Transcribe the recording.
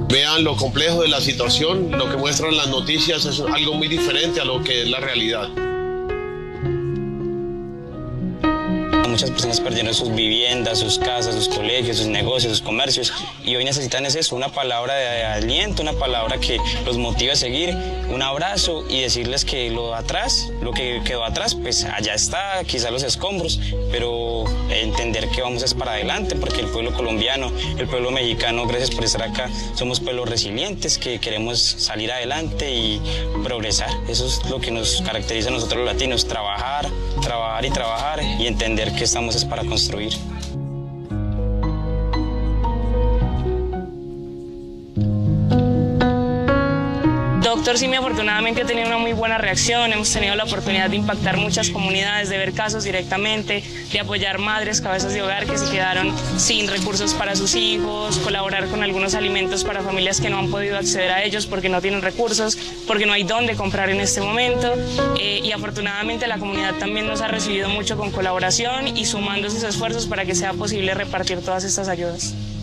vean lo complejo de la situación. Lo que muestran las noticias es algo muy diferente a lo que es la realidad. Muchas personas perdieron sus viviendas, sus casas, sus colegios, sus negocios, sus comercios, y hoy necesitan es eso, una palabra de aliento, una palabra que los motive a seguir, un abrazo y decirles que lo que quedó atrás, pues allá está, quizá los escombros, pero entender que vamos es para adelante, porque el pueblo colombiano, el pueblo mexicano, gracias por estar acá, somos pueblos resilientes que queremos salir adelante y progresar. Eso es lo que nos caracteriza a nosotros los latinos, trabajar, trabajar y trabajar y entender que estamos es para construir. Doctor Simi afortunadamente ha tenido una muy buena reacción, hemos tenido la oportunidad de impactar muchas comunidades, de ver casos directamente, de apoyar madres, cabezas de hogar que se quedaron sin recursos para sus hijos, colaborar con algunos alimentos para familias que no han podido acceder a ellos porque no tienen recursos, porque no hay dónde comprar en este momento, y afortunadamente la comunidad también nos ha recibido mucho con colaboración y sumando sus esfuerzos para que sea posible repartir todas estas ayudas.